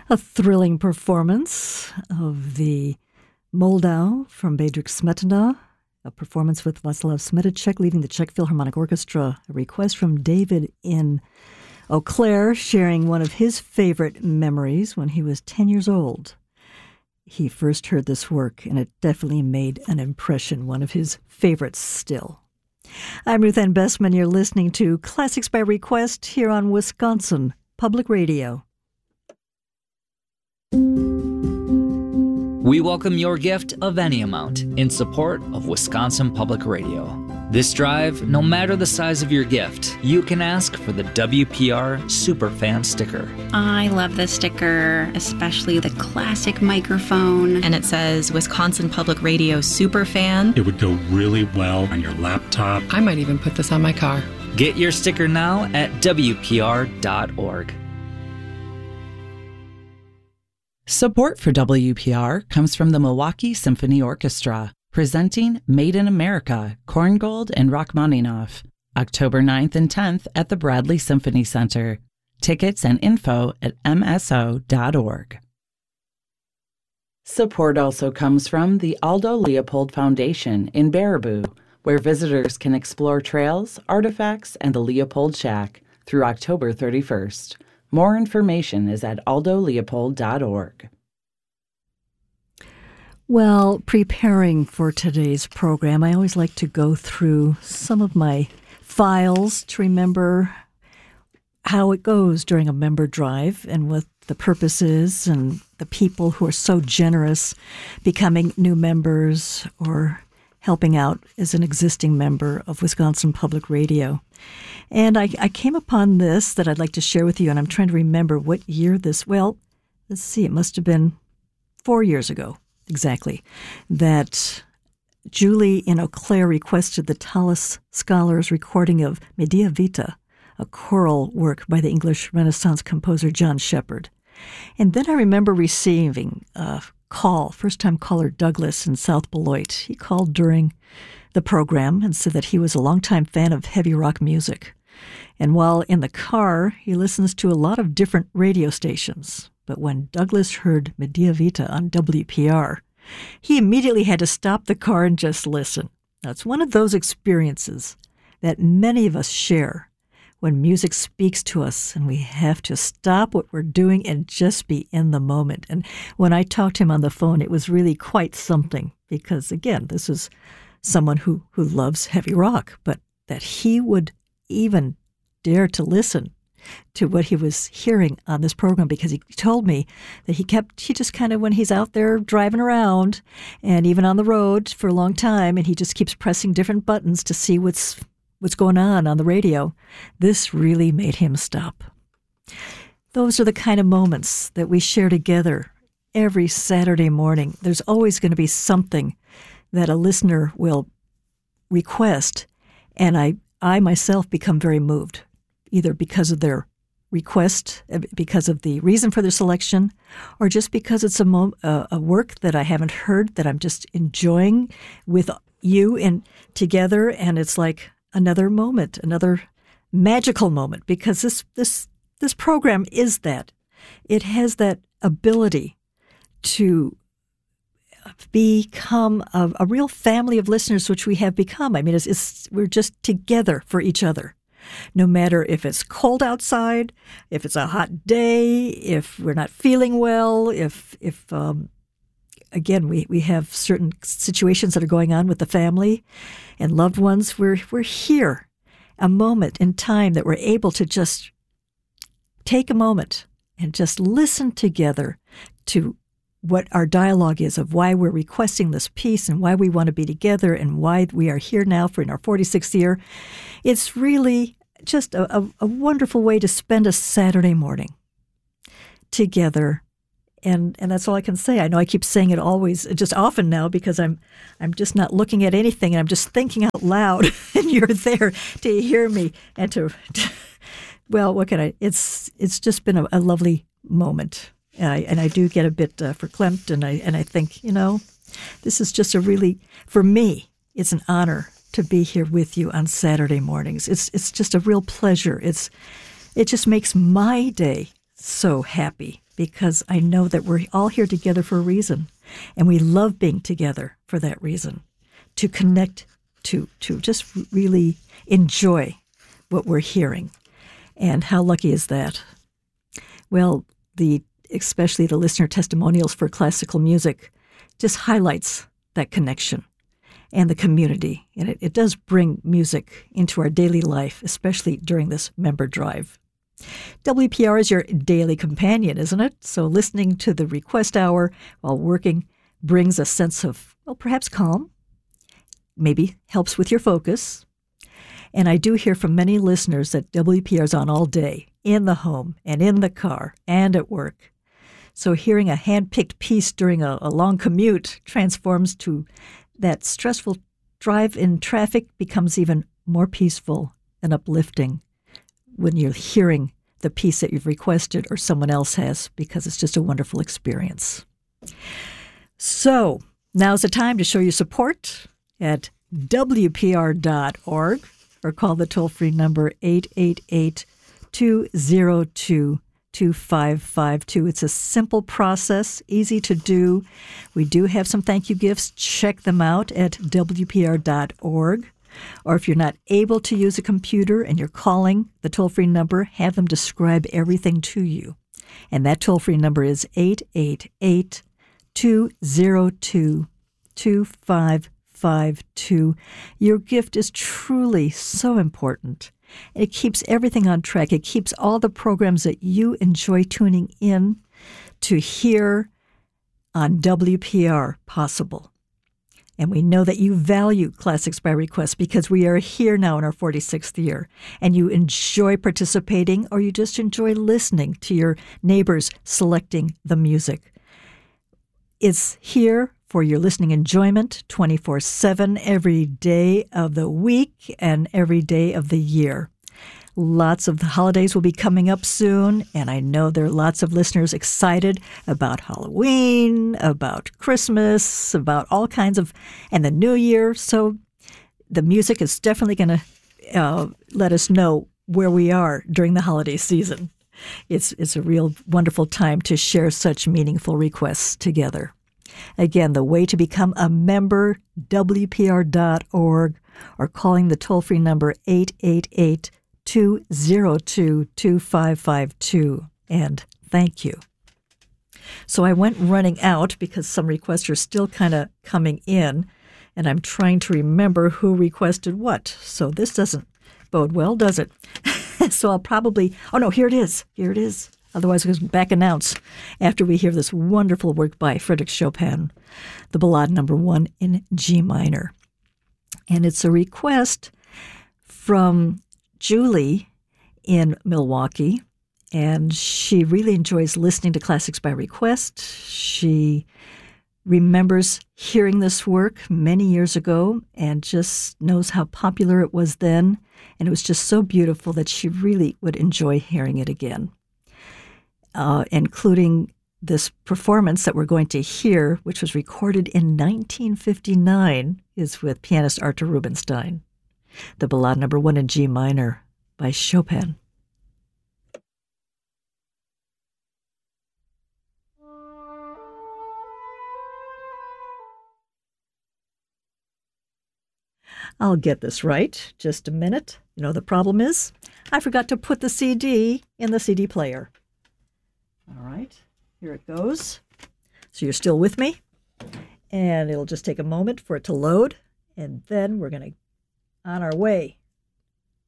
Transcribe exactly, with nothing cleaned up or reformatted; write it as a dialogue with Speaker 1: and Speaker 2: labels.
Speaker 1: A thrilling performance of the Moldau from Bedřich Smetana, a performance with Václav Smetacek leading the Czech Philharmonic Orchestra, a request from David in Eau Claire, sharing one of his favorite memories when he was ten years old. He first heard this work, and it definitely made an impression, one of his favorites still. I'm Ruth Ann Bessman. You're listening to Classics by Request here on Wisconsin Public Radio.
Speaker 2: We welcome your gift of any amount in support of Wisconsin Public Radio. This drive, no matter the size of your gift, you can ask for the W P R Superfan sticker.
Speaker 3: I love this sticker, especially the classic microphone.
Speaker 4: And it says Wisconsin Public Radio Superfan.
Speaker 5: It would go really well on your laptop.
Speaker 6: I might even put this on my car.
Speaker 2: Get your sticker now at W P R dot org.
Speaker 7: Support for W P R comes from the Milwaukee Symphony Orchestra, presenting Made in America, Korngold and Rachmaninoff, October ninth and tenth at the Bradley Symphony Center. Tickets and info at M S O dot org. Support also comes from the Aldo Leopold Foundation in Baraboo, where visitors can explore trails, artifacts, and the Leopold Shack through October thirty-first. More information is at aldo leopold dot org.
Speaker 1: Well, preparing for today's program, I always like to go through some of my files to remember how it goes during a member drive and what the purpose is and the people who are so generous becoming new members or helping out as an existing member of Wisconsin Public Radio. And I, I came upon this that I'd like to share with you, and I'm trying to remember what year this, well, let's see, it must have been four years ago, exactly, that Julie in Eau Claire requested the Tallis Scholars recording of Medea Vita, a choral work by the English Renaissance composer John Shepherd. And then I remember receiving a call, first-time caller Douglas in South Beloit. He called during the program and said that he was a longtime fan of heavy rock music. And while in the car, he listens to a lot of different radio stations. But when Douglas heard Medea Vita on W P R, he immediately had to stop the car and just listen. Now, it's one of those experiences that many of us share when music speaks to us and we have to stop what we're doing and just be in the moment. And when I talked to him on the phone, it was really quite something because, again, this is someone who, who loves heavy rock, but that he would even dare to listen to what he was hearing on this program, because he told me that he kept, he just kind of, when he's out there driving around and even on the road for a long time, and he just keeps pressing different buttons to see what's what's going on on the radio, this really made him stop. Those are the kind of moments that we share together every Saturday morning. There's always going to be something that a listener will request, and I, I myself become very moved, either because of their request, because of the reason for their selection, or just because it's a, mo- uh, a work that I haven't heard that I'm just enjoying with you and together, and it's like another moment, another magical moment, because this this this program is that. It has that ability to become a, a real family of listeners, which we have become. I mean, it's, it's we're just together for each other, no matter if it's cold outside, if it's a hot day, if we're not feeling well, if if um, again we, we have certain situations that are going on with the family and loved ones. We're we're here, a moment in time that we're able to just take a moment and just listen together to what our dialogue is of why we're requesting this piece and why we want to be together and why we are here now for in our forty-sixth year. It's really just a, a, a wonderful way to spend a Saturday morning together. And and that's all I can say. I know I keep saying it always, just often now, because I'm I'm just not looking at anything and I'm just thinking out loud, and you're there to hear me and to, to well, what can I? It's it's just been a, a lovely moment. And I, and I do get a bit uh, verklempt, and I and I think, you know, this is just a really, for me, it's an honor to be here with you on Saturday mornings. It's it's just a real pleasure. It's it just makes my day so happy because I know that we're all here together for a reason, and we love being together for that reason, to connect, to to just really enjoy what we're hearing. And how lucky is that? Well, the especially the listener testimonials for classical music just highlights that connection and the community. And it, it does bring music into our daily life, especially during this member drive. W P R is your daily companion, isn't it? So listening to the request hour while working brings a sense of, well, perhaps calm, maybe helps with your focus. And I do hear from many listeners that W P R is on all day, in the home and in the car and at work. So hearing a hand-picked piece during a, a long commute transforms to that stressful drive in traffic becomes even more peaceful and uplifting when you're hearing the piece that you've requested or someone else has, because it's just a wonderful experience. So now's the time to show your support at W P R dot org or call the toll-free number eight eight eight, two oh two, two five five two. It's a simple process, easy to do. We do have some thank you gifts. Check them out at W P R dot org. Or if you're not able to use a computer and you're calling the toll-free number, have them describe everything to you. And that toll-free number is eight eight eight, two oh two, two five five two. Your gift is truly so important. It keeps everything on track. It keeps all the programs that you enjoy tuning in to hear on W P R possible. And we know that you value Classics by Request because we are here now in our forty-sixth year, and you enjoy participating or you just enjoy listening to your neighbors selecting the music. It's here for your listening enjoyment twenty-four seven every day of the week and every day of the year. Lots of the holidays will be coming up soon, and I know there are lots of listeners excited about Halloween, about Christmas, about all kinds of, and the New Year. So the music is definitely going to uh, let us know where we are during the holiday season. It's, it's a real wonderful time to share such meaningful requests together. Again, the way to become a member, W P R dot org, or calling the toll-free number eight eight eight, two oh two, two five five two. And thank you. So I went running out because some requests are still kind of coming in, and I'm trying to remember who requested what. So this doesn't bode well, does it? So I'll probably, oh no, here it is. Here it is. Otherwise, we'll back announce after we hear this wonderful work by Frédéric Chopin, the Ballade Number One in G minor. And it's a request from Julie in Milwaukee, and she really enjoys listening to Classics by Request. She remembers hearing this work many years ago and just knows how popular it was then, and it was just so beautiful that she really would enjoy hearing it again. Uh, including this performance that we're going to hear, which was recorded in nineteen fifty-nine, is with pianist Artur Rubinstein. The Ballade Number One in G minor by Chopin. I'll get this right. Just a minute. You know, the problem is I forgot to put the C D in the C D player. All right, here it goes. So you're still with me, and it'll just take a moment for it to load, and then we're going to on our way.